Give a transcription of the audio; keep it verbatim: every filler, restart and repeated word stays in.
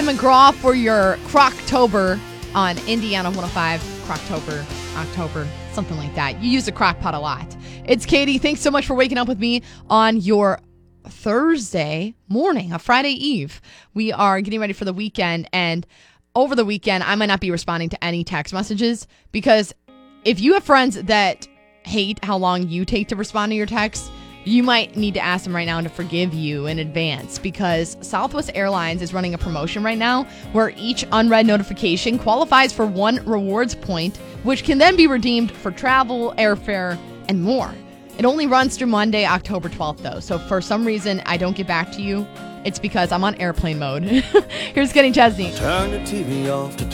Tim McGraw for your Croctober on Indiana one oh five. Croctober, October, something like that. You use the crock pot a lot. It's Katie. Thanks so much for waking up with me on your Thursday morning, a Friday Eve. We are getting ready for the weekend, and over the weekend, I might not be responding to any text messages because if you have friends that hate how long you take to respond to your texts, you might need to ask them right now to forgive you in advance because Southwest Airlines is running a promotion right now where each unread notification qualifies for one rewards point, which can then be redeemed for travel, airfare, and more. It only runs through Monday, October twelfth, though. So if for some reason I don't get back to you, it's because I'm on airplane mode. Here's Kenny Chesney. Turn the T V off to